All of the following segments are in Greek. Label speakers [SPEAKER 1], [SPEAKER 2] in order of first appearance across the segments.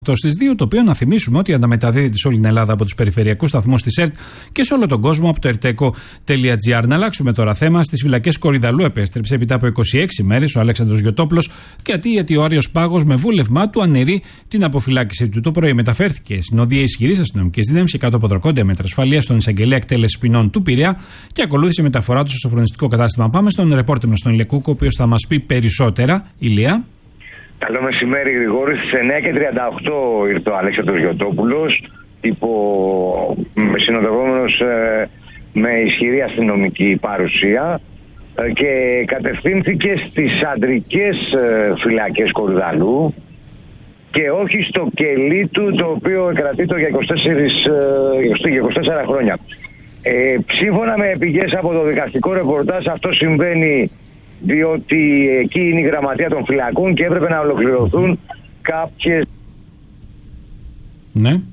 [SPEAKER 1] Στις 2, το οποίο να θυμίσουμε ότι αναμεταδίδεται σε όλη την Ελλάδα από τους περιφερειακούς σταθμούς της ΕΡΤ και σε όλο τον κόσμο από το erteco.gr. Να αλλάξουμε τώρα θέμα. Στις φυλακές Κορυδαλλού επέστρεψε μετά από 26 μέρες ο Αλέξανδρος Γιωτόπουλος, γιατί ο Άριος Πάγος με βούλευμά του αναιρεί την αποφυλάκηση του. Το πρωί μεταφέρθηκε στην οδεία ισχυρής αστυνομικής δύναμης και κάτω από δρακόντια μέτρα ασφαλείας στον εισαγγελέα εκτέλεσης ποινών του Πειραιά και ακολούθησε μεταφορά του στο σοφρονιστικό κατάστημα. Πάμε στον ρεπόρτερ μας, τον Ηλία Κούκο, ο οποίος θα μας πει περισσότερα. Ηλία.
[SPEAKER 2] Καλό μεσημέρι, Γρηγόρη. Στις 9:38 ήρθε ο Αλέξανδρος Γιωτόπουλος, συνοδευόμενος με ισχυρή αστυνομική παρουσία και κατευθύνθηκε στις αντρικές φυλακές Κορυδαλλού και όχι στο κελί του, το οποίο κρατείται για 24 χρόνια. Σύμφωνα με πηγές από το δικαστικό ρεπορτάζ, αυτό συμβαίνει διότι εκεί είναι η γραμματεία των φυλακών και έπρεπε να ολοκληρωθούν κάποιες...
[SPEAKER 1] Ναι.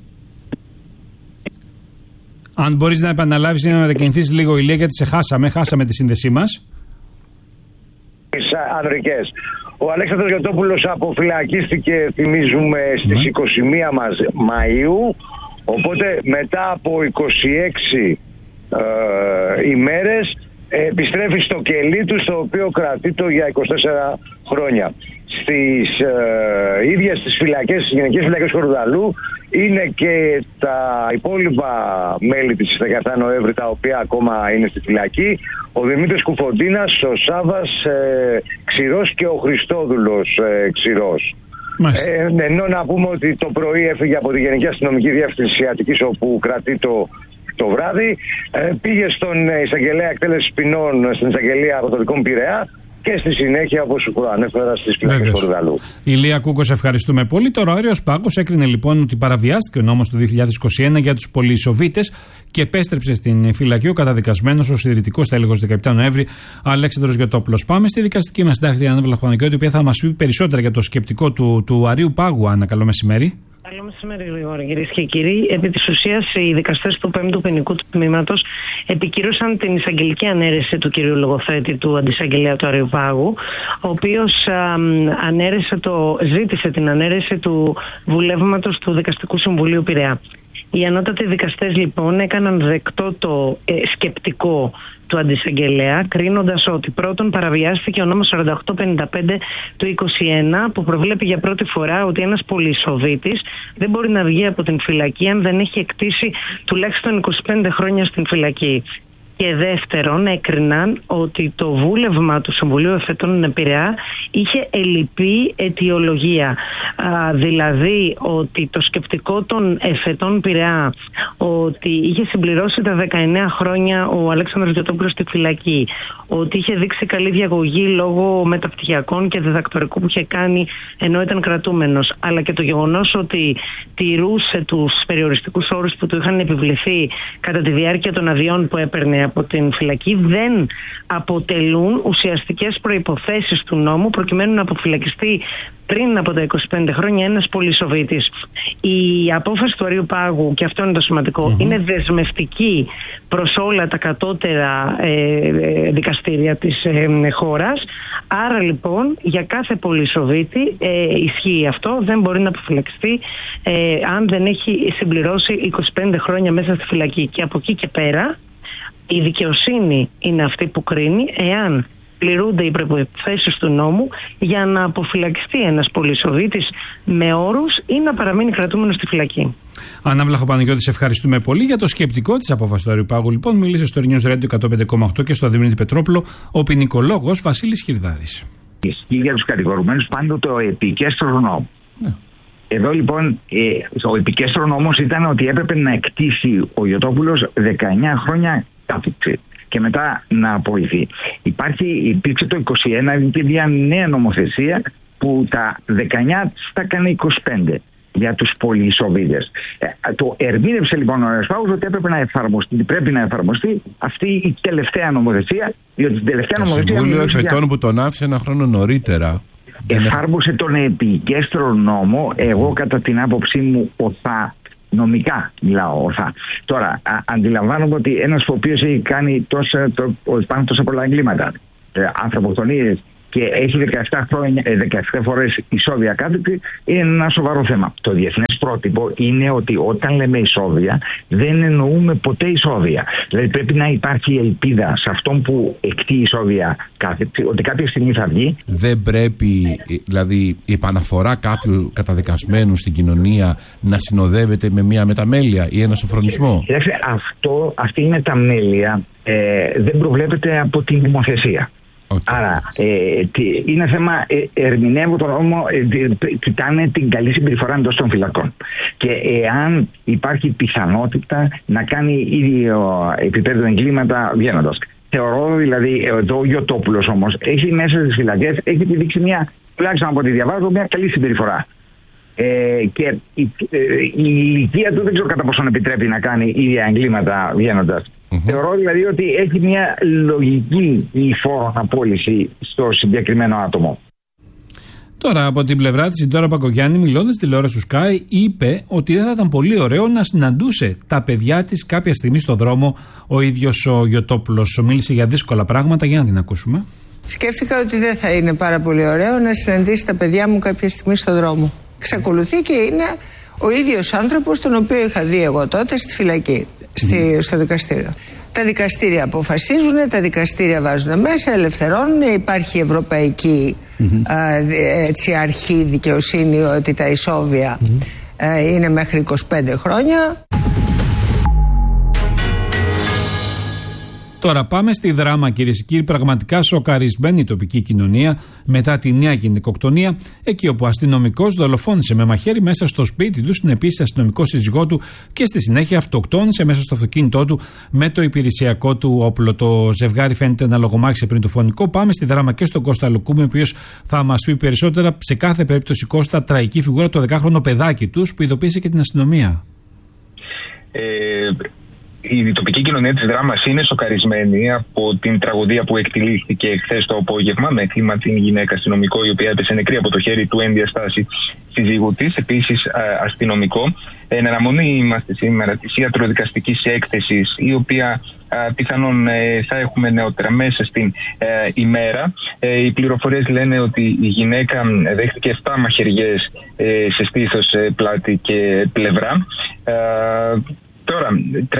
[SPEAKER 1] Αν μπορείς να επαναλάβεις ή να μετακινηθείς λίγο, Ηλία, γιατί σε χάσαμε τη σύνδεσή μας.
[SPEAKER 2] Τις ανδρικές. Ο Αλέξανδρος Γιωτόπουλος αποφυλακίστηκε, θυμίζουμε, στις 21 Μαΐου, οπότε μετά από 26 ημέρες επιστρέφει στο κελί του, στο οποίο κρατείται για 24 χρόνια. Στις ίδιες τις φυλακές, στις γυναικές φυλακές Κορυδαλλού, είναι και τα υπόλοιπα μέλη της 17 Νοέμβρη, τα οποία ακόμα είναι στη φυλακή. Ο Δημήτρης Κουφοντίνας, ο Σάβας Ξηρός και ο Χριστόδουλος Ξηρός. Ενώ να πούμε ότι το πρωί έφυγε από τη Γενική Αστυνομική Διεύθυνση Αττικής, όπου κρατεί το βράδυ, πήγε στον εισαγγελέα εκτέλεσης ποινών στην εισαγγελία Αποδοτικών Πειραιά και στη συνέχεια, όπως προανέφερα, στις φυλακές Κορυδαλλού.
[SPEAKER 1] Ηλία Κούκο, σε ευχαριστούμε πολύ. Τώρα ο Άριος Πάγος έκρινε λοιπόν ότι παραβιάστηκε ο νόμος του 2021 για τους πολυσοβίτες και επέστρεψε στην φυλακή ο καταδικασμένος, ο συντηρητικός τέλεχος 17 Νοέμβρη, Αλέξανδρος Γιωτόπουλος. Πάμε στη δικαστική μας συντάκτρια Άννα Βλαχοπαναγιώτη, η οποία θα μας πει περισσότερα για το σκεπτικό του Αρείου Πάγου. Άννα, καλό μεσημέρι.
[SPEAKER 3] Καλό μεσημέρι, Γρηγόρη. Κυρίες και κύριοι, επί της ουσίας, οι δικαστές του 5ου ποινικού τμήματος επικύρωσαν την εισαγγελική ανέρεση του κυρίου λογοθέτη, του αντισαγγελέα του Αρείου Πάγου, ο οποίος ζήτησε την ανέρεση του βουλεύματος του Δικαστικού Συμβουλίου Πειραιά. Οι ανώτατοι δικαστές λοιπόν έκαναν δεκτό το σκεπτικό του αντισαγγελέα, κρίνοντας ότι πρώτον παραβιάστηκε ο νόμος 4855 του 21, που προβλέπει για πρώτη φορά ότι ένας πολυσοβίτης δεν μπορεί να βγει από την φυλακή αν δεν έχει εκτίσει τουλάχιστον 25 χρόνια στην φυλακή. Και δεύτερον, έκριναν ότι το βούλευμα του Συμβουλίου Εφετών Πειραιά είχε ελλειπή αιτιολογία. Δηλαδή ότι το σκεπτικό των Εφετών Πειραιά, ότι είχε συμπληρώσει τα 19 χρόνια ο Αλέξανδρος Γιωτόπουλος στη φυλακή, ότι είχε δείξει καλή διαγωγή λόγω μεταπτυχιακών και διδακτορικού που είχε κάνει ενώ ήταν κρατούμενος, αλλά και το γεγονός ότι τηρούσε τους περιοριστικούς όρους που του είχαν επιβληθεί κατά τη διάρκεια των αδειών που έπαιρνε από την φυλακή, δεν αποτελούν ουσιαστικές προϋποθέσεις του νόμου προκειμένου να αποφυλακιστεί πριν από τα 25 χρόνια ένας πολυσοβίτης. Η απόφαση του Αρείου Πάγου, και αυτό είναι το σημαντικό, είναι δεσμευτική προς όλα τα κατώτερα δικαστήρια της χώρας. Άρα λοιπόν για κάθε πολυσοβίτη ισχύει αυτό, δεν μπορεί να αποφυλακιστεί αν δεν έχει συμπληρώσει 25 χρόνια μέσα στη φυλακή. Και από εκεί και πέρα η δικαιοσύνη είναι αυτή που κρίνει εάν πληρούνται οι προϋποθέσεις του νόμου για να αποφυλακιστεί ένας πολυσοβίτης με όρους ή να παραμείνει κρατούμενος στη φυλακή.
[SPEAKER 1] Άννα Βλαχοπαναγιώτη, σε ευχαριστούμε πολύ για το σκεπτικό της απόφασης του Αρείου Πάγου. Λοιπόν, μίλησε στο News Radio 105,8 και στο Δημήτρη Πετρόπουλο ο ποινικολόγος Βασίλης Χυρδάρης.
[SPEAKER 4] Ισχύει για τους κατηγορουμένους πάντοτε ο επικέστρος νόμος. Ναι. Εδώ λοιπόν ο επικέστρο νόμος ήταν ότι έπρεπε να εκτίσει ο Γιωτόπουλος 19 χρόνια κάθιξη και μετά να απολυθεί. Υπήρξε το 21 και μια νέα νομοθεσία που τα 19 τα έκανε 25 για τους πολυσοβίτες. Το ερμήνευσε λοιπόν ο Άριος Πάγος ότι πρέπει να εφαρμοστεί αυτή η τελευταία νομοθεσία, διότι την τελευταία νομοθεσία...
[SPEAKER 5] Το Συμβούλιο Εφετών που τον άφησε ένα χρόνο νωρίτερα
[SPEAKER 4] εφάρμοσε τον επικέστρο νόμο, εγώ κατά την άποψή μου νομικά μιλάω ορθά. Τώρα, αντιλαμβάνομαι ότι ένας ο οποίος έχει κάνει τόσα πολλά εγκλήματα, ανθρωποκτονίες και έχει 17 φορές ισόβια κάθεξη, είναι ένα σοβαρό θέμα. Το διεθνές πρότυπο είναι ότι όταν λέμε ισόβια δεν εννοούμε ποτέ ισόβια. Δηλαδή πρέπει να υπάρχει ελπίδα σε αυτόν που εκτεί ισόβια κάθεξη ότι κάποια στιγμή θα βγει.
[SPEAKER 5] Δεν πρέπει δηλαδή η επαναφορά κάποιου καταδικασμένου στην κοινωνία να συνοδεύεται με μια μεταμέλεια ή ένα σοφρονισμό.
[SPEAKER 4] Κοιτάξτε, αυτή η μεταμέλεια δεν προβλέπεται από την νομοθεσία. Okay. Άρα είναι θέμα, ερμηνεύω τον νόμο, κοιτάνε την καλή συμπεριφορά εντός των φυλακών. Και εάν υπάρχει πιθανότητα να κάνει ίδιο επίπεδο εγκλήματα βγαίνοντας. Θεωρώ δηλαδή, εδώ ο Γιωτόπουλος όμως έχει μέσα στις φυλακές, έχει επιδείξει μια, τουλάχιστον από ό,τι διαβάζω, μια καλή συμπεριφορά. Και η ηλικία του δεν ξέρω κατά πόσο επιτρέπει να κάνει ίδια εγκλήματα βγαίνοντας. Θεωρώ δηλαδή ότι έχει μια λογική φόρο απόλυση στο συγκεκριμένο άτομο.
[SPEAKER 1] Τώρα από την πλευρά της η Ντόρα Μπακογιάννη, μιλώντας στη τηλεόραση του Sky, είπε ότι δεν θα ήταν πολύ ωραίο να συναντούσε τα παιδιά της κάποια στιγμή στο δρόμο ο ίδιος ο Γιωτόπουλος. Μίλησε για δύσκολα πράγματα, για να την ακούσουμε.
[SPEAKER 6] Σκέφτηκα ότι δεν θα είναι πάρα πολύ ωραίο να συναντήσει τα παιδιά μου κάποια στιγμή στο δρόμο. Εξακολουθεί και είναι ο ίδιος άνθρωπος τον οποίο είχα δει εγώ τότε στη φυλακή, στο δικαστήριο. Τα δικαστήρια αποφασίζουν, τα δικαστήρια βάζουν μέσα, ελευθερώνουν, υπάρχει ευρωπαϊκή αρχή δικαιοσύνη ότι τα ισόβια είναι μέχρι 25 χρόνια.
[SPEAKER 1] Τώρα πάμε στη Δράμα, κυρίες και κύριοι. Πραγματικά σοκαρισμένη η τοπική κοινωνία μετά τη νέα γυναικοκτονία, εκεί όπου ο αστυνομικός δολοφόνησε με μαχαίρι μέσα στο σπίτι του, στην επίσης αστυνομικό σύζυγό του και στη συνέχεια αυτοκτόνησε μέσα στο αυτοκίνητό του με το υπηρεσιακό του όπλο. Το ζευγάρι φαίνεται να λογομάχησε πριν το φωνικό. Πάμε στη Δράμα και στον Κώστα Λουκούμη, ο οποίος θα μας πει περισσότερα. Σε κάθε περίπτωση, Κώστα, τραγική φιγούρα το 10χρονο παιδάκι τους που ειδοποίησε και την αστυνομία.
[SPEAKER 7] Η τοπική κοινωνία της Δράμας είναι σοκαρισμένη από την τραγωδία που εκτελήθηκε χθες το απόγευμα με θύμα την γυναίκα αστυνομικό, η οποία έπεσε νεκρή από το χέρι του εν διαστάσει συζύγου της, επίσης αστυνομικό. Εν αναμονή είμαστε σήμερα της ιατροδικαστικής έκθεσης, η οποία πιθανόν θα έχουμε νεότερα μέσα στην ημέρα. Οι πληροφορίες λένε ότι η γυναίκα δέχτηκε 7 μαχαιριές σε στήθος, πλάτη και πλευρά. Τώρα,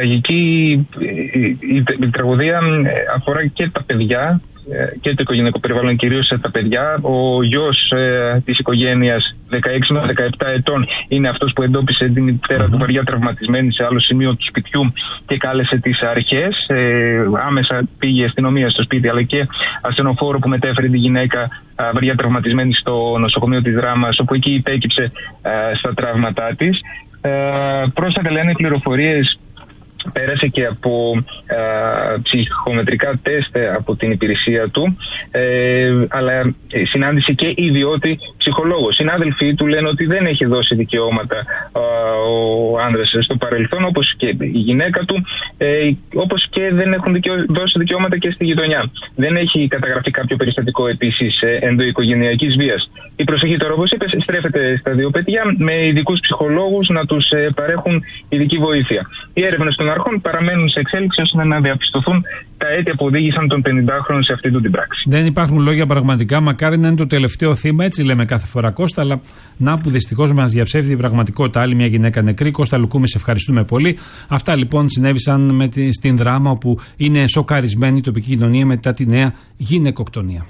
[SPEAKER 7] η τραγωδία αφορά και τα παιδιά και το οικογενειακό περιβάλλον, κυρίως τα παιδιά. Ο γιος της οικογένειας, 16 με 17 ετών, είναι αυτός που εντόπισε την μητέρα του βαριά τραυματισμένη σε άλλο σημείο του σπιτιού και κάλεσε τις αρχές. Άμεσα πήγε η αστυνομία στο σπίτι, αλλά και ασθενοφόρο που μετέφερε τη γυναίκα βαριά τραυματισμένη στο νοσοκομείο της Δράμας, όπου εκεί υπέκυψε στα τραύματά της. Πρόσφατα, λένε οι πληροφορίες, πέρασε και από ψυχομετρικά τεστ από την υπηρεσία του, αλλά συνάντησε και ιδιώτη ψυχολόγο. Συνάδελφοί του λένε ότι δεν έχει δώσει δικαιώματα ο άνδρας στο παρελθόν, όπως και η γυναίκα του, όπως και δεν έχουν δώσει δικαιώματα και στη γειτονιά. Δεν έχει καταγραφεί κάποιο περιστατικό επίσης ενδοοικογενειακής βίας. Η προσοχή τώρα, όπως είπε, στρέφεται στα δύο παιδιά, με ειδικούς ψυχολόγους να τους παρέχουν ειδική βοήθεια. Οι έρευνες των αρχών παραμένουν σε εξέλιξη ώστε να διαπιστωθούν τα αίτια που οδήγησαν τον 50χρονο σε αυτή την πράξη. Δεν υπάρχουν λόγια πραγματικά. Μακάρι να είναι το τελευταίο θύμα, έτσι λέμε κάθε φορά, Κώστα, αλλά να που δυστυχώς μας διαψεύδει η πραγματικότητα. Άλλη μια γυναίκα νεκρή. Κώστα Λουκούμη, σε ευχαριστούμε πολύ. Αυτά λοιπόν συνέβησαν στην Δράμα, όπου είναι σοκαρισμένη η τοπική κοινωνία μετά τη νέα γυναικοκτονία.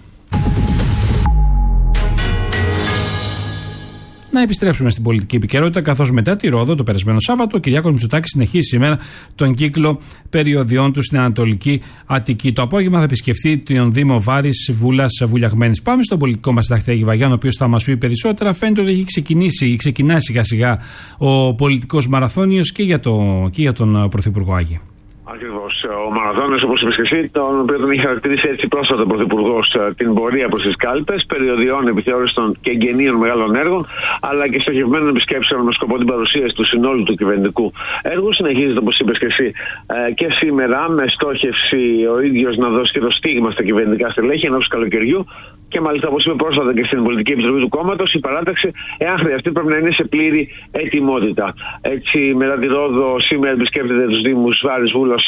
[SPEAKER 7] Να επιστρέψουμε στην πολιτική επικαιρότητα, καθώς μετά τη Ρόδο το περασμένο Σάββατο ο Κυριάκος Μητσοτάκης συνεχίζει σήμερα τον κύκλο περιοδιών του στην Ανατολική Αττική. Το απόγευμα θα επισκεφτεί τον Δήμο Βάρης, Βούλας, Βουλιαγμένης. Πάμε στον πολιτικό μας συντάκτη Άγη Βαγιάννη, ο οποίος θα μας πει περισσότερα. Φαίνεται ότι έχει ξεκινάει σιγά σιγά ο πολιτικός μαραθώνιος και για τον Πρωθυπουργό Άγη.
[SPEAKER 8] Ακριβώς. Ο μαραθώνιος, όπως είπες και εσύ, τον οποίο τον είχε χαρακτηρίσει έτσι πρόσφατα ο Πρωθυπουργός, την πορεία προς τις κάλπες, περιοδιών επιθεώρησης και εγγενείων μεγάλων έργων, αλλά και στοχευμένων επισκέψεων με σκοπό την παρουσίαση του συνόλου του κυβερνητικού έργου. Συνεχίζεται, όπως είπες και εσύ, και σήμερα με στόχευση ο ίδιος να δώσει και το στίγμα στα κυβερνητικά στελέχη ενός καλοκαιριού. Και μάλιστα, όπως είπε πρόσφατα και στην Πολιτική Επιτροπή του κόμματος, η παράταξη, εάν χρειαστεί, πρέπει να είναι σε πλήρη ετοιμότητα. Έτσι, μετά τη Ρόδο, σήμερα επισκέπτεται τους Δήμους Βάρης, Βούλας, Βουλιαγμένης.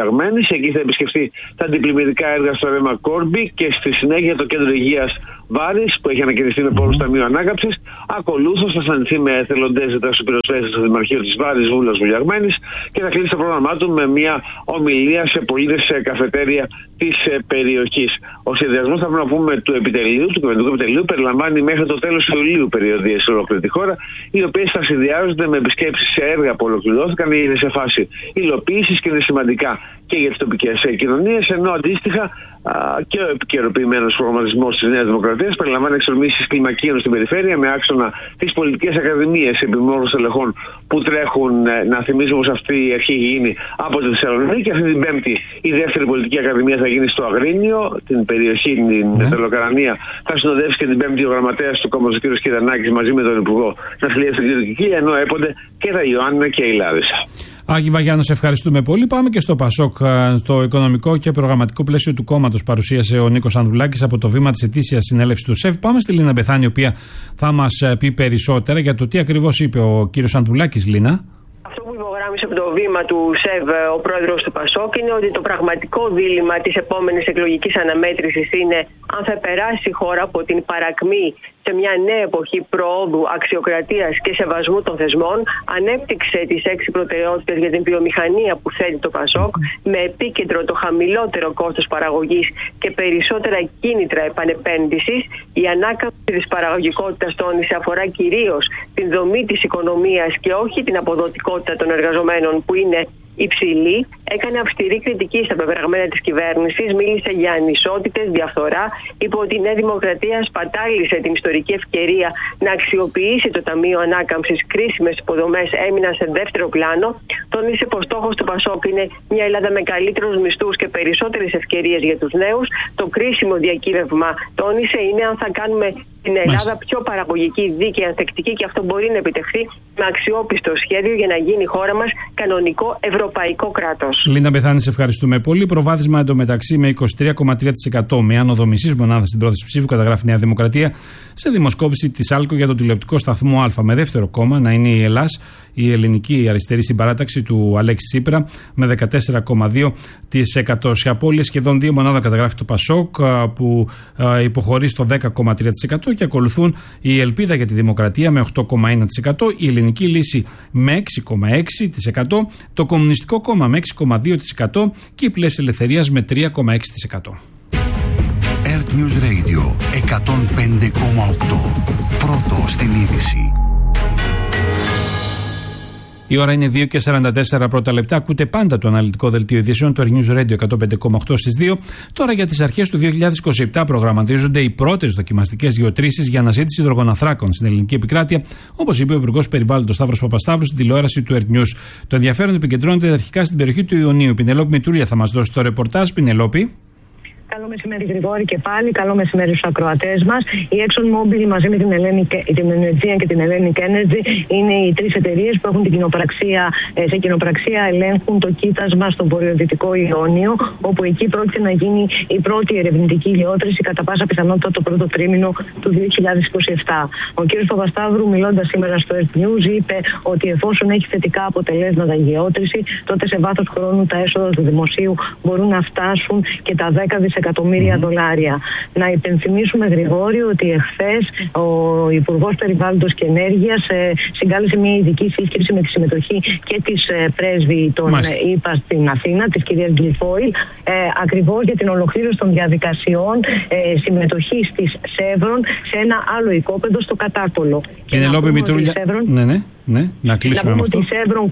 [SPEAKER 8] Βουλιαγμένης. Εκεί θα επισκεφτεί τα αντιπλημμυρικά έργα στο ρέμα Κόρμπι και στη συνέχεια το κέντρο υγείας Βάρης, που έχει ανακοινωθεί με πόρους Ταμείου Ανάκαμψης. Ακολούθως θα συναντηθεί με εθελοντές δραστηριοπυροσβέστες στο Δημαρχείο της Βάρης, Βούλας Βουλιαγμένης, και θα κλείσει το πρόγραμμά του με μια ομιλία σε πολίτες σε καφετέρια της περιοχής. Ο σχεδιασμός, θα πρέπει να πούμε, του κυβερνητικού επιτελείου περιλαμβάνει μέχρι το τέλος Ιουλίου περιοδίες σε ολόκληρη τη χώρα, οι οποίες θα συνδυάζονται με επισκέψεις σε έργα που ολοκληρώθηκαν ή είναι σε φάση υλοποίησης και είναι σημαντικά και για τις τοπικές κοινωνίες, ενώ αντίστοιχα και ο επικαιροποιημένος προγραμματισμός της Νέας Δημοκρατίας περιλαμβάνει εξορμήσεις κλιμακίων στην περιφέρεια με άξονα τις πολιτικές ακαδημίες επιμόρφωσης ελεγχών που τρέχουν. Να θυμίσουμε πως αυτή η αρχή έχει γίνει από τη Θεσσαλονίκη, και αυτή την Πέμπτη η δεύτερη πολιτική ακαδημία θα γίνει στο Αγρίνιο, την περιοχή, την Μεταλλοκαρανία. Θα συνοδεύσει και την Πέμπτη ο γραμματέας του κόμματος, ο κ. Κυρανάκης, μαζί με τον Υπουργό Ναυτιλίας στην Κυριακή, ενώ έπονται και τα Ιωάννα και η Λάρισα.
[SPEAKER 1] Άγη Βαγιάννη, σε ευχαριστούμε πολύ. Πάμε και στο ΠΑΣΟΚ. Στο οικονομικό και προγραμματικό πλαίσιο του κόμματος παρουσίασε ο Νίκος Ανδρουλάκης από το βήμα της ετήσιας συνέλευσης του ΣΕΒ. Πάμε στη Λίνα Μπεθάνη, η οποία θα μας πει περισσότερα για το τι ακριβώς είπε ο κύριος Ανδρουλάκης. Λίνα.
[SPEAKER 9] Αυτό που υπογράμμισε από το βήμα του ΣΕΒ ο πρόεδρος του ΠΑΣΟΚ είναι ότι το πραγματικό δίλημμα της επόμενης εκλογικής αναμέτρησης είναι αν θα περάσει η χώρα από την παρακμή σε μια νέα εποχή προόδου, αξιοκρατίας και σεβασμού των θεσμών. Ανέπτυξε τις 6 προτεραιότητες για την βιομηχανία που θέτει το ΠΑΣΟΚ, με επίκεντρο το χαμηλότερο κόστος παραγωγής και περισσότερα κίνητρα επανεπένδυσης. Η ανάκαμψη της παραγωγικότητας, τόνισε, αφορά κυρίως την δομή της οικονομίας και όχι την αποδοτικότητα των εργαζομένων, που είναι υψηλή. Έκανε αυστηρή κριτική στα πεπραγμένα της κυβέρνησης, μίλησε για ανισότητες, διαφθορά, είπε ότι η Νέα Δημοκρατία σπατάλησε την ιστορική ευκαιρία να αξιοποιήσει το Ταμείο Ανάκαμψης, κρίσιμες υποδομές έμειναν σε δεύτερο πλάνο. Τόνισε πως στόχος του ΠΑΣΟΚ είναι μια Ελλάδα με καλύτερους μισθούς και περισσότερες ευκαιρίες για τους νέους. Το κρίσιμο διακύβευμα, τόνισε, είναι αν θα κάνουμε την Ελλάδα πιο παραγωγική, δίκαιη, ανθεκτική, και αυτό μπορεί να επιτευχθεί με αξιόπιστο σχέδιο για να γίνει η χώρα μας κανονικό ευρωπαϊκό κράτος.
[SPEAKER 1] Λίνα Μπεθάνη, σε ευχαριστούμε πολύ. Προβάδισμα εντωμεταξύ με 23,3% με άνοδο μισής μονάδας στην πρόθεση ψήφου, καταγράφει Νέα Δημοκρατία σε δημοσκόπηση της ΑΛΚΟ για τον τηλεοπτικό σταθμό Α. Με δεύτερο κόμμα να είναι η ΕΛΑΣ, η ελληνική αριστερή συμπαράταξη του Αλέξη Τσίπρα, με 14,2%. Σε απώλειες σχεδόν 2 μονάδων καταγράφει το ΠΑΣΟΚ, που υποχωρεί στο 10,3%, και ακολουθούν η Ελπίδα για τη Δημοκρατία με 8,1%, η Ελληνική Λύση με 6,6%, το Κομμουνιστικό Κόμμα με 6,2% και η Πλεύση Ελευθερίας με 3,6%.
[SPEAKER 10] Earth News Radio 105,8. Πρώτο στην είδηση.
[SPEAKER 1] Η ώρα είναι 2 και 44 πρώτα λεπτά. Ακούτε πάντα το αναλυτικό δελτίο ειδήσεων του Earth News Radio 105,8 στις 2. Τώρα, για τις αρχές του 2027 προγραμματίζονται οι πρώτες δοκιμαστικές γεωτρήσεις για αναζήτηση υδρογοναθράκων στην ελληνική επικράτεια, όπως είπε ο Υπουργός Περιβάλλοντος Σταύρος Παπασταύρου στην τηλεόραση του Earth News. Το ενδιαφέρον επικεντρώνεται αρχικά στην περιοχή του Ιωνίου. Η Πινελόπη Μητρούλια θα μας δώσει το ρεπορτάζ. Πινελόπη.
[SPEAKER 3] Καλό μεσημέρι, Γρηγόρη, και πάλι. Καλό μεσημέρι στους ακροατές μας. Η ExxonMobil μαζί με την Energean και την Hellenic Energy είναι οι 3 εταιρείες που έχουν την σε κοινοπραξία ελέγχουν το κοίτασμα στο βορειοδυτικό Ιόνιο, όπου εκεί πρόκειται να γίνει η πρώτη ερευνητική γεώτρηση, κατά πάσα πιθανότητα το πρώτο τρίμηνο του 2027. Ο κ. Παπασταύρου, μιλώντας σήμερα στο Earth News, είπε ότι εφόσον έχει θετικά αποτελέσματα η γεώτρηση, τότε σε βάθος χρόνου τα έσοδα του δημοσίου μπορούν να φτάσουν και τα 10 δισεκατομμύρια δολάρια. Να υπενθυμίσουμε, Γρηγόρη, ότι εχθές ο Υπουργός Περιβάλλοντος και Ενέργειας συγκάλεσε μια ειδική σύσκεψη με τη συμμετοχή και της πρέσβη των ΗΠΑ στην Αθήνα, της κυρίας Γκλιφόιλ, ακριβώς για την ολοκλήρωση των διαδικασιών συμμετοχής της Σεύρον σε ένα άλλο οικόπεδο στο Κατάκολο.
[SPEAKER 1] Πινελόπη Μητρούλια. Ναι, να κλείσουμε
[SPEAKER 3] να πούμε
[SPEAKER 1] αυτό.
[SPEAKER 3] ότι η Σεύρον,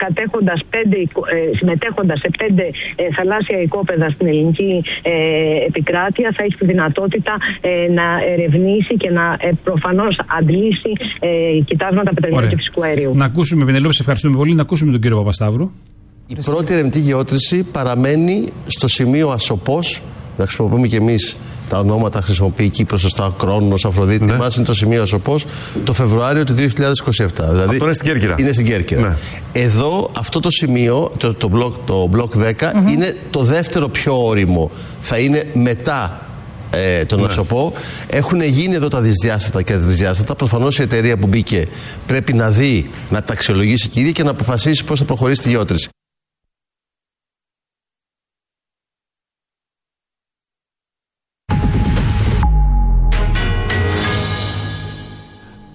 [SPEAKER 3] συμμετέχοντας σε 5 θαλάσσια οικόπεδα στην ελληνική επικράτεια, θα έχει τη δυνατότητα να ερευνήσει και να προφανώς αντλήσει κοιτάσματα πετρελαίου και φυσικού αερίου.
[SPEAKER 1] Να ακούσουμε, Πινελόπη, σε ευχαριστούμε πολύ. Να ακούσουμε τον κύριο Παπασταύρου.
[SPEAKER 11] Η πρώτη ερευνητική γεώτρηση παραμένει στο σημείο Ασοπός. Να χρησιμοποιούμε και εμείς τα ονόματα, χρησιμοποιεί Κύπρος, Κρόνος, Αφροδίτη. Ναι. Μας είναι το σημείο Ασοπός το Φεβρουάριο του 2027. Δηλαδή,
[SPEAKER 12] αυτό είναι στην Κέρκυρα.
[SPEAKER 11] Είναι στην Κέρκυρα. Ναι. Εδώ, αυτό το σημείο, το μπλοκ 10, είναι το δεύτερο πιο όριμο. Θα είναι μετά τον Ασοπό. Έχουν γίνει εδώ τα δυσδιάστατα και τα τρισδιάστατα. Προφανώς η εταιρεία που μπήκε πρέπει να δει, να τα αξιολογήσει και να αποφασίσει πώς θα προχωρήσει τη γεώτρηση.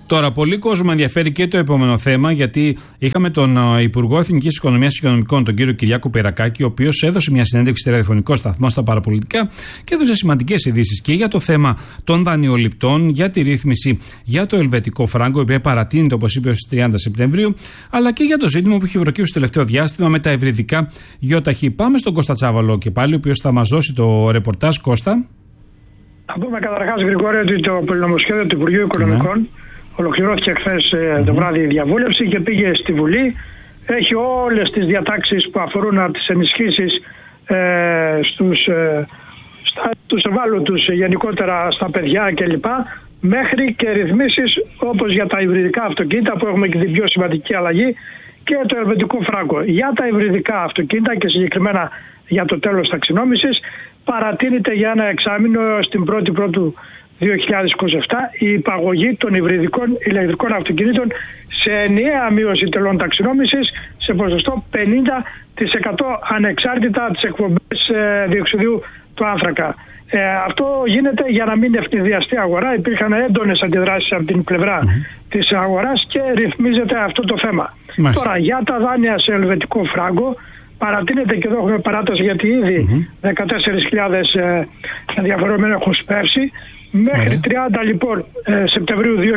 [SPEAKER 1] Τώρα, πολύ κόσμο ενδιαφέρει και το επόμενο θέμα, γιατί είχαμε τον Υπουργό Εθνικής Οικονομίας και Οικονομικών, τον κύριο Κυριάκο Πυρακάκη, ο οποίος έδωσε μια συνέντευξη στη ραδιοφωνικό σταθμό στα παραπολιτικά και έδωσε σημαντικές ειδήσεις και για το θέμα των δανειοληπτών, για τη ρύθμιση για το ελβετικό φράγκο, η οποία παρατείνεται, όπως είπε, στις 30 Σεπτεμβρίου, αλλά και για το ζήτημα που έχει προκύψει το τελευταίο διάστημα με τα ευρυδικά γιοταχή. Πάμε στον Κώστα Τσάβαλο και πάλι, ο οποίος θα μας δώσει το ρεπορτάζ. Κώστα.
[SPEAKER 12] Θα πούμε καταρχάς, Γρηγόρη, ότι το πολυνομοσχέδιο του Υπουργείου Οικονομικών ολοκληρώθηκε χθες το βράδυ η διαβούλευση και πήγε στη Βουλή. Έχει όλες τις διατάξεις που αφορούν τις ενισχύσεις στους ευάλωτους, γενικότερα στα παιδιά κλπ. Μέχρι και ρυθμίσεις όπως για τα υβριδικά αυτοκίνητα, που έχουμε και την πιο σημαντική αλλαγή, και το ελβετικό φράγκο. Για τα υβριδικά αυτοκίνητα και συγκεκριμένα για το τέλος ταξινόμησης, παρατείνεται για ένα εξάμηνο στην 1η Πρώτου 2027 η υπαγωγή των υβριδικών ηλεκτρικών αυτοκινήτων σε ενιαία μείωση τελών ταξινόμησης σε ποσοστό 50% ανεξάρτητα τις εκπομπές διοξιδίου του άνθρακα. Αυτό γίνεται για να μην ευνηδιαστεί η αγορά. Υπήρχαν έντονες αντιδράσεις από την πλευρά της αγοράς και ρυθμίζεται αυτό το θέμα. Τώρα, για τα δάνεια σε ελβετικό φράγκο, παρατείνεται, και εδώ έχουμε παράταση γιατί ήδη 14.000 ενδιαφερόμενοι έχουν σπεύσει. Μέχρι 30 λοιπόν Σεπτεμβρίου 2006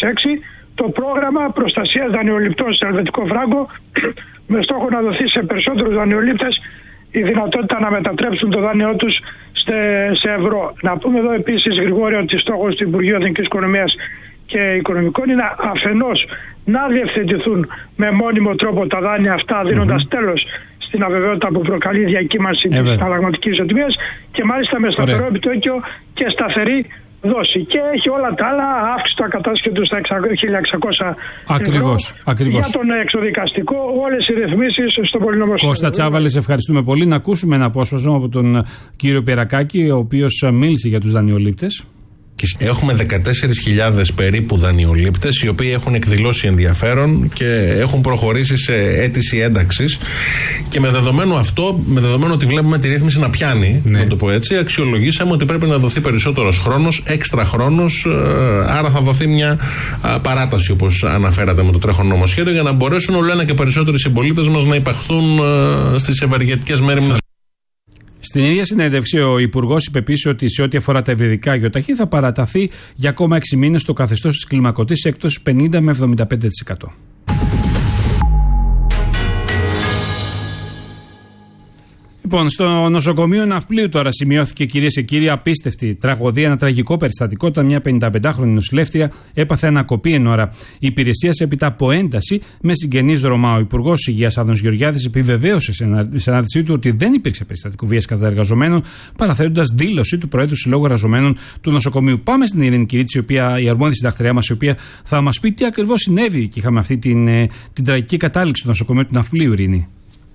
[SPEAKER 12] το πρόγραμμα προστασίας δανειοληπτών σε ελβετικό φράγκο, με στόχο να δοθεί σε περισσότερους δανειολήπτες η δυνατότητα να μετατρέψουν το δάνειό τους σε ευρώ. Να πούμε εδώ επίσης, Γρηγόρη, ότι στόχος του Υπουργείου Εθνικής Οικονομίας και Οικονομικών είναι αφενός να διευθετηθούν με μόνιμο τρόπο τα δάνεια αυτά, δίνοντας τέλος στην αβεβαιότητα που προκαλεί η διακύμανση της συναλλαγματικής ισοτιμίας και μάλιστα με σταθερό επιτόκιο και σταθερή δόση. Και έχει όλα τα άλλα, αύξηση του ακατάσχετου στα 1.600
[SPEAKER 1] ακριβώς.
[SPEAKER 12] Για τον εξοδικαστικό, όλες οι ρυθμίσεις στο πολυνομοσχέδιο.
[SPEAKER 1] Κώστα Τσάβαλε, σε ευχαριστούμε πολύ. Να ακούσουμε ένα απόσπασμα από τον κύριο Πυρακάκη, ο οποίος μίλησε για τους δανειολήπτες.
[SPEAKER 13] Έχουμε 14.000 περίπου δανειολήπτες, οι οποίοι έχουν εκδηλώσει ενδιαφέρον και έχουν προχωρήσει σε αίτηση ένταξης. Και με δεδομένο αυτό, με δεδομένο ότι βλέπουμε τη ρύθμιση να πιάνει, να το πω έτσι, αξιολογήσαμε ότι πρέπει να δοθεί περισσότερος χρόνος, έξτρα χρόνος. Άρα θα δοθεί μια παράταση, όπως αναφέρατε, με το τρέχον νομοσχέδιο, για να μπορέσουν όλο ένα και περισσότεροι συμπολίτες μας να υπαχθούν στις ευεργετικές μέρημνες.
[SPEAKER 1] Στην ίδια συνέντευξη, ο Υπουργός είπε επίσης ότι σε ό,τι αφορά τα ευρυδικά γιοταχή θα παραταθεί για ακόμα 6 μήνες το καθεστώς της κλιμακωτής έκπτωσης 50 με 75%. Λοιπόν, στο νοσοκομείο Ναυπλίου τώρα σημειώθηκε, κυρίες και κύριοι, απίστευτη τραγωδία, ένα τραγικό περιστατικό. Όταν μια 55χρονη νοσηλεύτρια έπαθε ανακοπή εν ώρα υπηρεσίας έπειτα από ένταση με συγγενείς Ρωμά. Ο Υπουργός Υγείας Άδωνης Γεωργιάδης επιβεβαίωσε σε συνάντησή του ότι δεν υπήρξε περιστατικό βίας κατά εργαζομένων, παραθέτοντας δήλωση του Προέδρου Συλλόγου Εργαζομένων του νοσοκομείου. Πάμε στην Ειρήνη Κυρίτσι, η αρμόδια συντακτριά μας, η οποία θα μας πει τι ακριβώς συνέβη και είχαμε αυτή την τραγική κατάληξη του νοσοκομείου του Ναυπλίου, Ειρήνη.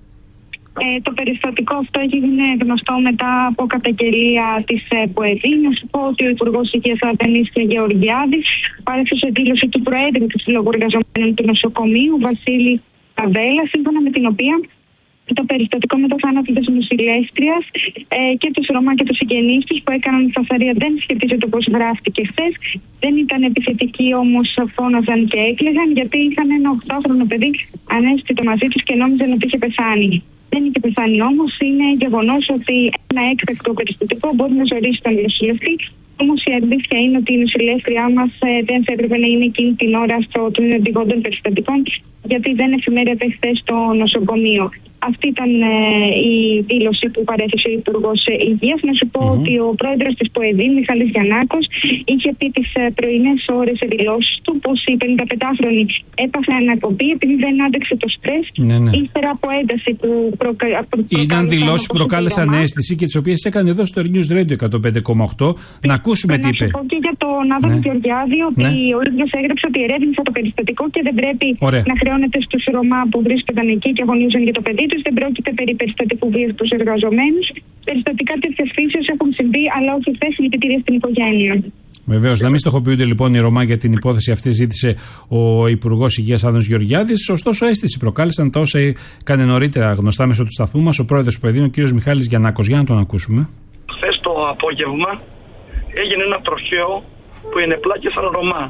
[SPEAKER 14] Το περιστατικό αυτό έγινε γνωστό μετά από καταγγελία της ΠΟΕΔΗ. Να σου πω ότι ο Υπουργός Υγείας Άδωνης Γεωργιάδης παρέθεσε δήλωση του Προέδρου του Συλλόγου Εργαζομένων του νοσοκομείου, Βασίλη Καβέλα, σύμφωνα με την οποία το περιστατικό με το θάνατο της νοσηλεύτριας και τους Ρωμά και τους συγγενείς τους που έκαναν φασαρία δεν σχετίζεται όπως γράφτηκε χθες. Δεν ήταν επιθετικοί, όμως φώναζαν και έκλαιγαν, γιατί είχαν ένα 8χρονο παιδί ανέστητο μαζί τους και νόμιζαν ότι είχε πεθάνει. Δεν είχε πεθάνει όμως. Είναι γεγονός ότι ένα έκτακτο περιστατικό μπορεί να ζωρίσει τον νοσηλευτή. Όμως η αλήθεια είναι ότι η νοσηλεύτριά μας δεν θα έπρεπε να είναι εκείνη την ώρα στο τμήμα επιγόντων περιστατικών, γιατί δεν εφημέρευε χθες στο νοσοκομείο. Αυτή ήταν η δήλωση που παρέθεσε ο Υπουργός Υγείας. Να σου πω ότι ο πρόεδρος της ΠΟΕΔΗ, Μιχάλης Γιαννάκος, είχε πει τις πρωινές ώρες σε δηλώσεις του πως η 55χρονη έπαθε ανακοπή επειδή δεν άντεξε το στρες ύστερα από ένταση που προκάλεσε.
[SPEAKER 1] Ήταν δηλώσεις που προκάλεσαν αίσθηση και τις οποίες έκανε εδώ στο News Radio 105,8. Να ακούσουμε τι είπε.
[SPEAKER 14] Να σου πω και για τον Άδωνη Γεωργιάδη ότι ο ίδιος έγραψε ότι ερεύνησε το περιστατικό και δεν πρέπει να χρεώνεται στους Ρωμά που βρίσκονταν εκεί και αγωνίζαν για το παιδί τους. Δεν πρόκειται περί περιστατικού βίας στους εργαζομένους. Περιστατικά τέτοιας φύσεως έχουν συμβεί, αλλά όχι χθες, συλληπιτήρια στην οικογένεια.
[SPEAKER 1] Βεβαίως, να μην στοχοποιούνται λοιπόν οι Ρωμά για την υπόθεση αυτή, ζήτησε ο Υπουργός Υγείας Άδωνης Γεωργιάδης. Ωστόσο, αίσθηση προκάλεσαν τα όσα έκανε νωρίτερα γνωστά μέσω του σταθμού μας ο πρόεδρος του Προεδρείου, ο κ. Μιχάλης Γιαννάκος. Για να τον ακούσουμε.
[SPEAKER 15] Χθες το απόγευμα έγινε ένα τροχαίο που είναι πλάκησαν Ρωμά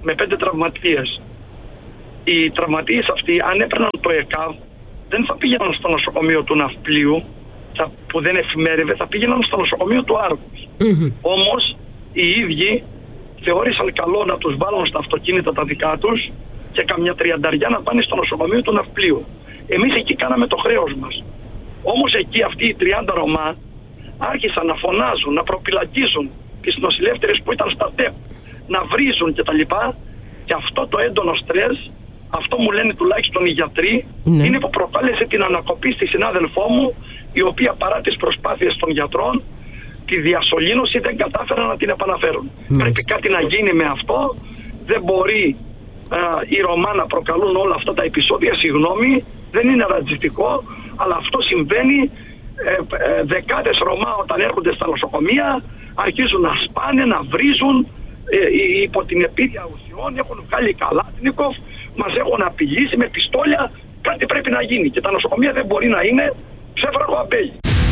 [SPEAKER 15] με 5 τραυματίες. Οι τραυματίες αυτοί, αν έπαιρναν το ΕΚΑΒ, δεν θα πήγαιναν στο νοσοκομείο του Ναυπλίου, που δεν εφημέρευε, θα πήγαιναν στο νοσοκομείο του Άργους. Όμως οι ίδιοι θεώρησαν καλό να τους βάλουν στα αυτοκίνητα τα δικά τους και καμιά 30 να πάνε στο νοσοκομείο του Ναυπλίου. Εμείς εκεί κάναμε το χρέος μας. Όμως εκεί αυτοί οι 30 Ρωμά άρχισαν να φωνάζουν, να προπυλακίζουν τις νοσηλεύτριες που ήταν στα ΤΕΠ, να βρίζουν κτλ. Και αυτό το έντονο στρες, αυτό μου λένε τουλάχιστον οι γιατροί, είναι που προκάλεσε την ανακοπή στη συνάδελφό μου, η οποία παρά τις προσπάθειες των γιατρών, τη διασωλήνωση δεν κατάφεραν να την επαναφέρουν. Πρέπει κάτι να γίνει με αυτό. Δεν μπορεί οι Ρωμά να προκαλούν όλα αυτά τα επεισόδια. Συγγνώμη, δεν είναι ρατσιστικό, αλλά αυτό συμβαίνει. Δεκάδες Ρωμά όταν έρχονται στα νοσοκομεία αρχίζουν να σπάνε, να βρίζουν υπό την επίρρεια ουσιών, έχουν βγάλει Καλάτνικοφ, μας έχουν απειλήσει με πιστόλια. Κάτι πρέπει να γίνει και τα νοσοκομεία δεν μπορεί να είναι ψεύδρακο αμπέλι.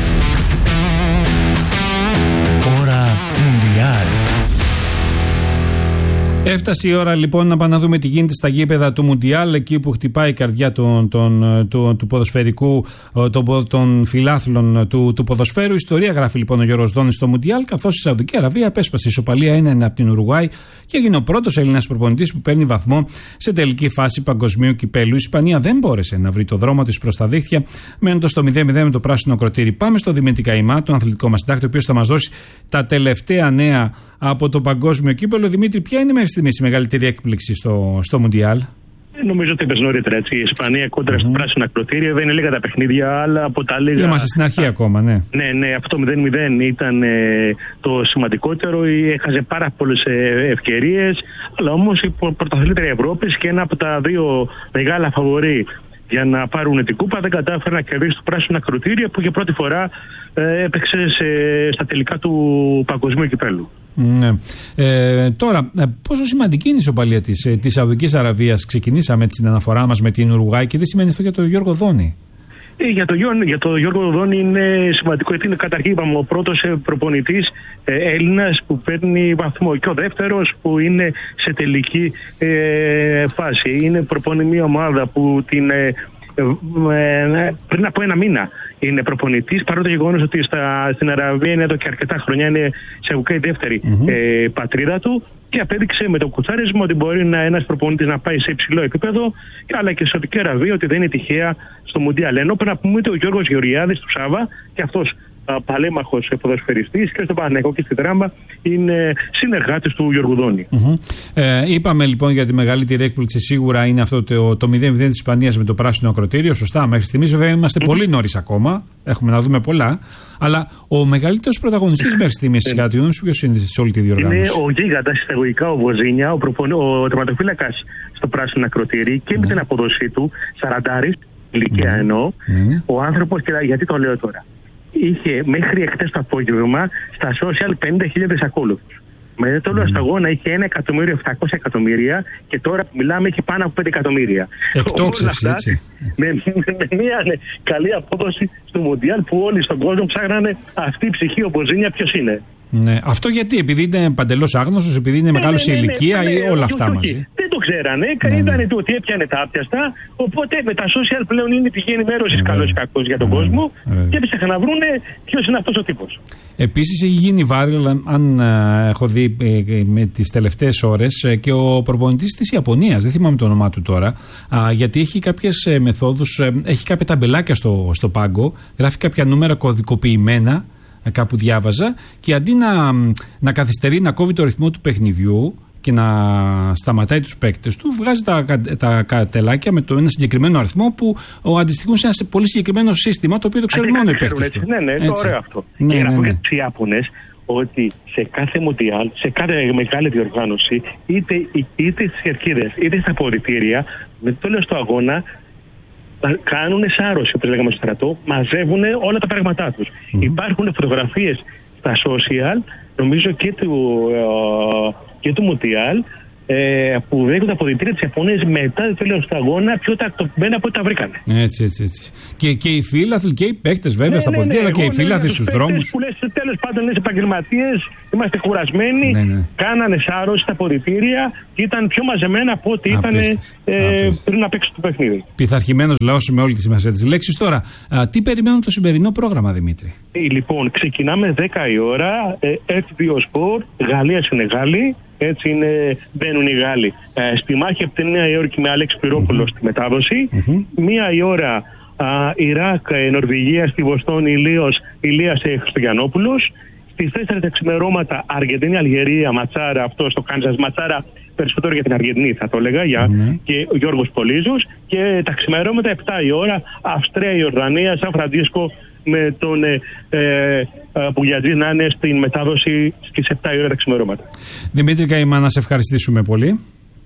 [SPEAKER 10] Ώρα Μουντιάλ.
[SPEAKER 1] Έφτασε η ώρα λοιπόν να πάμε να δούμε τι γίνεται στα γήπεδα του Μουντιάλ, εκεί που χτυπάει η καρδιά του ποδοσφαιρικού, των φιλάθλων του ποδοσφαίρου. Ιστορία γράφει λοιπόν ο Γιώργος Δόνης στο Μουντιάλ, καθώς η Σαουδική Αραβία απέσπασε ισοπαλία 1-1 από την Ουρουγουάη και έγινε ο πρώτος Έλληνας προπονητής που παίρνει βαθμό σε τελική φάση παγκοσμίου κυπέλου. Η Ισπανία δεν μπόρεσε να βρει το δρόμο της προς τα δίχτυα, μένοντας στο 0-0 με το πράσινο ακροτήρι. Πάμε στο Δημήτρη Καημά, τον αθλητικό μας συντάκτη, ο οποίος θα μας δώσει τα τελευταία νέα από το παγκόσμιο κύπελο. Δημήτρη, ποια είναι μέχρι στιγμής η μεγαλύτερη έκπληξη στο Μουντιάλ?
[SPEAKER 16] Νομίζω ότι είπες νωρίτερα, έτσι. Η Ισπανία κόντρα στο πράσινο ακροτήριο, δεν είναι λίγα τα παιχνίδια, αλλά από τα λίγα.
[SPEAKER 1] Είμαστε στην αρχή ακόμα, ναι.
[SPEAKER 16] Ναι, αυτό το 0-0 ήταν το σημαντικότερο. Έχασε πάρα πολλές ευκαιρίες, αλλά όμως η πρωταθλήτρια Ευρώπης και ένα από τα δύο μεγάλα φαβορί για να πάρουν την κούπα δεν κατάφερε να κερδίσει το πράσινο ακροτήριο, που για πρώτη φορά έπαιξε στα τελικά του παγκοσμίου κυπέλου.
[SPEAKER 1] Ναι. Τώρα, πόσο σημαντική είναι η ισοπαλία της Σαουδικής Αραβίας? Ξεκινήσαμε την αναφορά μας με την Ουρουγουάη και τι σημαίνει αυτό για τον Γιώργο Δόνη?
[SPEAKER 16] Για τον Γιώργο Δόνη είναι σημαντικό, γιατί είναι καταρχήν είπαμε, ο πρώτος προπονητής Έλληνας που παίρνει βαθμό και ο δεύτερος που είναι σε τελική φάση. Είναι προπονεί μια ομάδα που πριν από ένα μήνα είναι προπονητής, παρότι το γεγονός ότι στην Αραβία είναι εδώ και αρκετά χρόνια, είναι σε η δεύτερη πατρίδα του, και απέδειξε με το κουτσάρισμα ότι μπορεί ένας προπονητής να πάει σε υψηλό επίπεδο, αλλά και στη Σαουδική Αραβία ότι δεν είναι τυχαία στο Μουντιάλ. Ενώ πρέπει να πούμε ότι ο Γιώργος Γεωργιάδης του Σάβα, και αυτός παλέμαχος ποδοσφαιριστής και στο Παναθηναϊκό και στη Δράμα, είναι συνεργάτης του Γιώργου Δόνη.
[SPEAKER 1] Είπαμε λοιπόν για τη μεγαλύτερη έκπληξη σίγουρα είναι αυτό το 0-0 της Ισπανίας με το πράσινο ακροτήριο. Σωστά, μέχρι στιγμής βέβαια είμαστε πολύ νωρίς ακόμα. Έχουμε να δούμε πολλά. Αλλά ο μεγαλύτερος πρωταγωνιστής μέχρι στιγμής κατά τη γνώμη σου ποιος είναι σε όλη τη διοργάνωση?
[SPEAKER 16] Είναι ο γίγαντας εισαγωγικά, ο Βοζίνια, ο τερματοφύλακας στο πράσινο ακροτήρι, και με την αποδοσή του, 40 ηλικία εννοώ, ο άνθρωπος, και γιατί το λέω τώρα, είχε μέχρι εχθές το απόγευμα στα social 50.000 ακόλουθους. Με το όλο αγώνα είχε 1.700.000 και τώρα που μιλάμε έχει πάνω από 5 εκατομμύρια.
[SPEAKER 1] Εκτόξευση, έτσι.
[SPEAKER 16] Με μια καλή απόδοση στο Μουντιάλ που όλοι στον κόσμο ψάχνανε αυτή η ψυχή, ο Μποζίνια ποιος είναι.
[SPEAKER 1] Ναι. Αυτό γιατί? Επειδή είναι παντελώς άγνωστος, επειδή είναι μεγάλος σε ηλικία ή όλα αυτά μαζί?
[SPEAKER 16] Δεν το ξέρανε. Είδανε ότι έπιανε τα άπιαστα. Οπότε με τα social πλέον είναι πηγή ενημέρωσης καλός ή κακός για τον κόσμο και έψαχναν να βρούνε ποιος είναι αυτός ο τύπος.
[SPEAKER 1] Επίσης έχει γίνει viral, αν έχω δει με τις τελευταίες ώρες, και ο προπονητής της Ιαπωνίας, δεν θυμάμαι το όνομά του τώρα, γιατί έχει κάποιες μεθόδους, έχει κάποια ταμπελάκια στο πάγκο, γράφει κάποια νούμερα κωδικοποιημένα. Κάπου διάβαζα, και αντί να καθυστερεί, να κόβει το ρυθμό του παιχνιδιού και να σταματάει τους παίκτες του, βγάζει τα καρτελάκια με ένα συγκεκριμένο αριθμό που αντιστοιχούν σε ένα πολύ συγκεκριμένο σύστημα, το οποίο το ξέρουν μόνο οι παίκτες του.
[SPEAKER 16] Ναι, το ωραίο αυτό. Και να πούμε για τους Ιάπωνες ότι σε κάθε Μουντιάλ, σε κάθε μεγάλη διοργάνωση, είτε στις κερκίδες είτε στα αποδυτήρια, με το τέλος του αγώνα, κάνουν σάρωση, όπως λέγαμε στο στρατό, μαζεύουν όλα τα πράγματά τους. Υπάρχουν φωτογραφίες στα social, νομίζω και του Μουντιάλ, που βρήκαν τα αποδυτήρια της Ιαπωνίας μετά το τέλος του αγώνα πιο τακτοποιημένα από ό,τι τα βρήκανε.
[SPEAKER 1] Έτσι. Και οι φίλαθλοι και οι παίκτες βέβαια στα αποδυτήρια, αλλά και οι φίλαθλοι στους δρόμους.
[SPEAKER 16] Που λες, τέλος πάντων, λες επαγγελματίες, είμαστε κουρασμένοι, κάνανε σάρωση στα αποδυτήρια και ήταν πιο μαζεμένα από ό,τι ήταν πριν να παίξουν το παιχνίδι.
[SPEAKER 1] Πειθαρχημένος λαός με όλη τη σημασία της λέξης. Τώρα, τι περιμένουν το σημερινό πρόγραμμα, Δημήτρη?
[SPEAKER 16] Λοιπόν, ξεκινάμε 10 η ώρα, FBO Sport, Γαλλία-Σενεγάλη. Έτσι μπαίνουν οι Γάλλοι στη μάχη από τη Νέα Υόρκη με Άλεξ Πυρόπουλο στη μετάδοση. 1 η ώρα Ιράκ, Νορβηγία, στη Βοστόνη Ηλίας Χριστογιαννόπουλος. Στις 4 τα ξημερώματα Αργεντινή, Αλγερία, Ματσάρα, αυτό στο Κάνζας, Ματσάρα περισσότερο για την Αργεντινή θα το έλεγα, και ο Γιώργος Πολύζος. Και τα ξημερώματα 7 η ώρα Αυστρία, Ιορδανία, Σαν Φραντίσκο, με τον Μπουγιατζή να είναι στην μετάδοση στις 7 η ώρα τα ξημερώματα.
[SPEAKER 1] Δημήτρη Καημά, να σε ευχαριστήσουμε πολύ.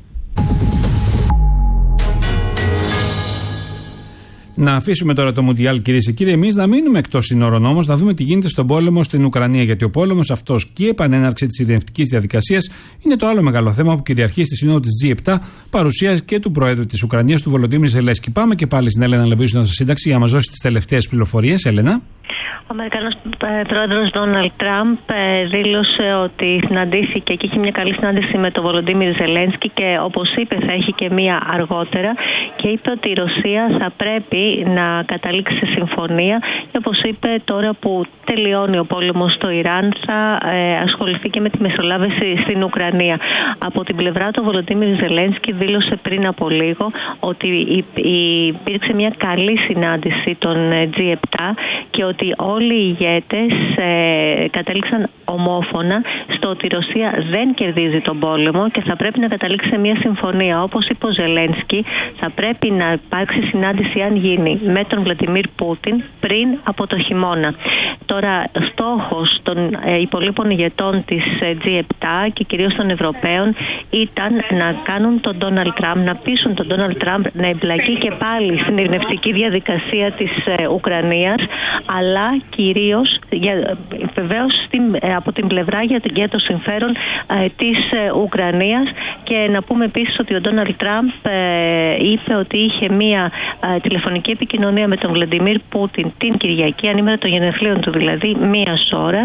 [SPEAKER 1] Να αφήσουμε τώρα το Μουντιάλ, κυρίες και κύριοι. Εμείς να μείνουμε εκτός συνόρων όμως, να δούμε τι γίνεται στον πόλεμο στην Ουκρανία. Γιατί ο πόλεμος αυτός και η επανέναρξη της ειρηνευτικής διαδικασίας είναι το άλλο μεγάλο θέμα που κυριαρχεί στη Σύνοδο της G7, παρουσία και του Προέδρου της Ουκρανίας, του Βολοντίμιρ Ζελένσκι. Πάμε και πάλι στην Έλενα Λεβίζου, στην σύνταξη, για να μας δώσει τις τελευταίες πληροφορίες. Έλενα.
[SPEAKER 17] Ο Αμερικανός πρόεδρος Ντόναλντ Τραμπ δήλωσε ότι συναντήθηκε και είχε μια καλή συνάντηση με τον Βολοντίμιρ Ζελένσκι και όπως είπε θα έχει και μία αργότερα και είπε ότι η Ρωσία θα πρέπει να καταλήξει σε συμφωνία και όπως είπε τώρα που τελειώνει ο πόλεμος στο Ιράν θα ασχοληθεί και με τη μεσολάβηση στην Ουκρανία. Από την πλευρά του Βολοντίμιρ Ζελένσκι δήλωσε πριν από λίγο ότι υπήρξε μια καλή συνάντηση των G7 και ότι όλοι οι ηγέτες κατέληξαν ομόφωνα στο ότι η Ρωσία δεν κερδίζει τον πόλεμο και θα πρέπει να καταλήξει σε μια συμφωνία. Όπως είπε ο Ζελένσκι, θα πρέπει να υπάρξει συνάντηση, αν γίνει, με τον Βλαντιμίρ Πούτιν πριν από το χειμώνα. Τώρα, στόχος των υπολείπων ηγετών της G7 και κυρίως των Ευρωπαίων ήταν να κάνουν τον Ντόναλντ Τραμπ, να πείσουν τον Ντόναλντ Τραμπ να εμπλακεί και πάλι στην ειρηνευτική διαδικασία της Ουκρανίας, αλλά κυρίως βεβαίως από την πλευρά για το συμφέρον της Ουκρανίας. Και να πούμε επίσης ότι ο Ντόναλντ Τραμπ είπε ότι είχε μία τηλεφωνική επικοινωνία με τον Βλαντιμίρ Πούτιν την Κυριακή, ανήμερα των γενεθλίων του δηλαδή, 1 ώρα,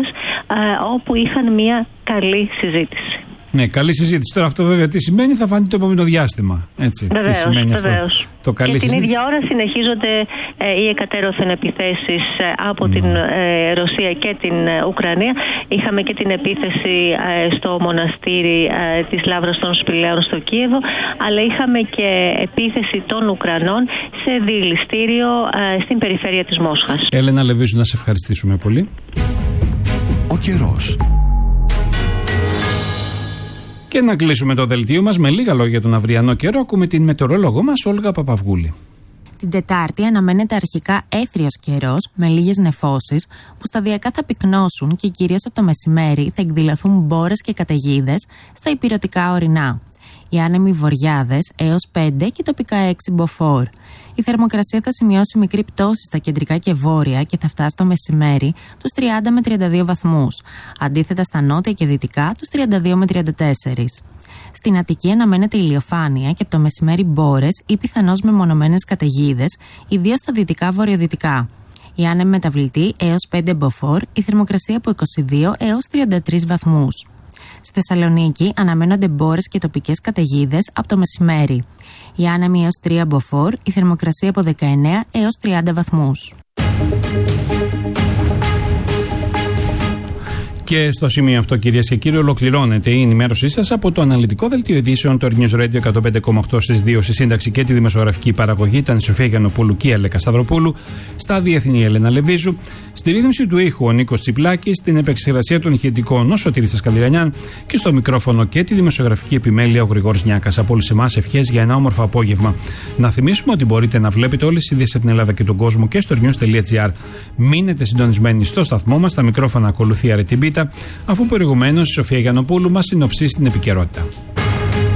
[SPEAKER 17] όπου είχαν μία καλή συζήτηση.
[SPEAKER 1] Ναι, καλή συζήτηση. Τώρα αυτό βέβαια τι σημαίνει, θα φανεί το επόμενο διάστημα. Έτσι,
[SPEAKER 17] βεβαίως,
[SPEAKER 1] τι σημαίνει αυτό. Το καλή
[SPEAKER 17] και
[SPEAKER 1] συζήτηση.
[SPEAKER 17] την ίδια ώρα συνεχίζονται οι εκατέρωθεν επιθέσεις από την Ρωσία και την Ουκρανία. Είχαμε και την επίθεση στο μοναστήρι της Λαύρας των Σπηλαίων στο Κίεβο, αλλά είχαμε και επίθεση των Ουκρανών σε διελιστήριο στην περιφέρεια της Μόσχας.
[SPEAKER 1] Έλενα Λεβίζου, να σε ευχαριστήσουμε πολύ.
[SPEAKER 10] Ο καιρός.
[SPEAKER 1] Και να κλείσουμε το δελτίο μας με λίγα λόγια για τον αυριανό καιρό. Ακούμε την μετεωρολόγο μας Όλγα Παπαυγούλη.
[SPEAKER 18] Την Τετάρτη αναμένεται αρχικά έθριος καιρός με λίγες νεφώσεις που σταδιακά θα πυκνώσουν και κυρίως από το μεσημέρι θα εκδηλωθούν μπόρες και καταιγίδες στα ηπειρωτικά ορεινά. Οι άνεμοι βοριάδες έως 5 και τοπικά 6 μποφόρ. Η θερμοκρασία θα σημειώσει μικρή πτώση στα κεντρικά και βόρεια και θα φτάσει το μεσημέρι τους 30 με 32 βαθμούς. Αντίθετα στα νότια και δυτικά τους 32 με 34. Στην Αττική αναμένεται ηλιοφάνεια και από το μεσημέρι μπόρες ή πιθανώς μεμονωμένες καταιγίδες, ιδίως στα δυτικά βορειοδυτικά. Οι άνεμοι μεταβλητοί έως 5 μποφόρ, η θερμοκρασία από 22 έως 33 βαθμούς. Στη Θεσσαλονίκη αναμένονται μπόρες και τοπικές καταιγίδες από το μεσημέρι. Οι άνεμοι έως 3 μποφόρ, η θερμοκρασία από 19 έως 30 βαθμούς.
[SPEAKER 1] Και στο σημείο αυτό, κυρίες και κύριοι, ολοκληρώνεται η ενημέρωσή σας από το αναλυτικό δελτίο ειδήσεων του News Radio 105,8 στις 2. Στη σύνταξη και τη δημοσιογραφική παραγωγή ήταν η Σοφία Γιαννοπούλου και η Αλέκα Σταυροπούλου. Στα διεθνή, η Έλενα Λεβίζου. Στη ρύθμιση του ήχου ο Νίκος Τσιπλάκης. Στην επεξεργασία των ηχητικών ο Σωτήρης Καντιλανιάν. Και στο μικρόφωνο και τη δημοσιογραφική επιμέλεια ο Γρηγόρης Νιάκας. Από όλους εμάς ευχές για ένα όμορφο απόγευμα. Να θυμίσουμε ότι μπορείτε να βλέπετε όλες τις ειδήσεις από την Ελλάδα και τον κόσμο και στο news.gr. Μείνετε συντονισμένοι στο σταθμό μας. Στα μικρόφωνα ακολουθεί Αρετή Μπίτα, αφού προηγουμένως η Σοφία Γιαννοπούλου μας συνοψίσει την επικαιρότητα.